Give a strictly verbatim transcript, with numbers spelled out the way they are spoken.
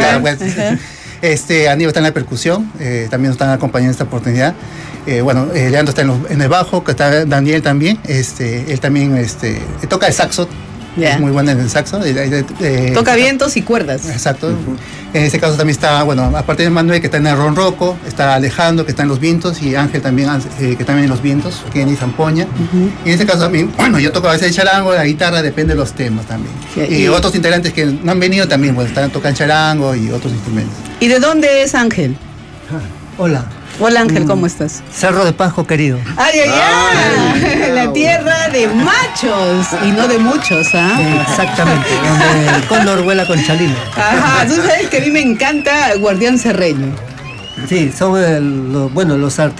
Ya, pues, este, Aníbal está en la percusión, eh, también nos están acompañando en esta oportunidad. Eh, bueno, eh, Leandro está en, los, en el bajo, que está Daniel también, este, él también este, toca el saxo, yeah. Es muy bueno en el saxo. Eh, eh, eh, toca vientos y cuerdas. Exacto. Uh-huh. En este caso también está, bueno, aparte de Manuel, que está en el ronroco, está Alejandro, que está en los vientos, y Ángel también, eh, que también en los vientos, Kenny Zampoña. Uh-huh. Y en este caso también, bueno, yo toco a veces el charango, la guitarra, depende de los temas también. Sí, y, y otros integrantes que no han venido también, pues están tocando charango y otros instrumentos. ¿Y de dónde es Ángel? Ah, hola. Hola Ángel, ¿cómo estás? Cerro de Pasco, querido. ¡Ay, ay, ay! ay la tierra de machos y no de muchos, ¿ah? ¿eh? Exactamente, donde el cóndor vuela con chalino. Ajá, tú sabes que a mí me encanta Guardián Cerreño. Sí, son el, los, bueno, los artistas.